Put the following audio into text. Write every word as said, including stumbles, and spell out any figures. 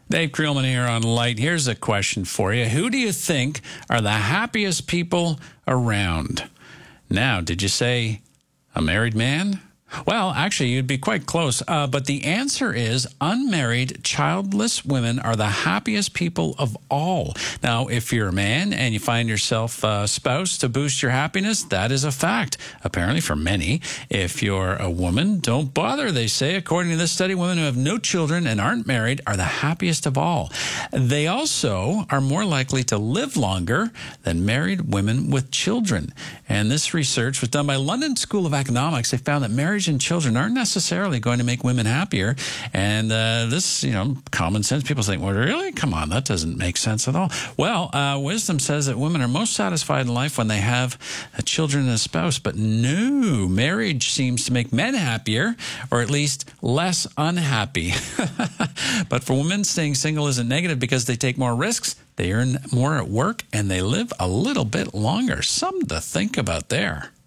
Dave Creelman here on Light. Here's a question for you. Who do you think are the happiest people around? Now, did you say a married man? Well, actually, you'd be quite close. Uh, but the answer is unmarried, childless women are the happiest people of all. Now, if you're a man and you find yourself a spouse to boost your happiness, that is a fact, apparently for many. If you're a woman, don't bother, they say. According to this study, women who have no children and aren't married are the happiest of all. They also are more likely to live longer than married women with children. And this research was done by London School of Economics. They found that marriage and children aren't necessarily going to make women happier. And uh, this, you know, common sense, people think, well, really? Come on, that doesn't make sense at all. Well, uh, wisdom says that women are most satisfied in life when they have uh, children and a spouse. But no, marriage seems to make men happier, or at least less unhappy. But for women, staying single isn't negative because they take more risks, they earn more at work, and they live a little bit longer. Something to think about there.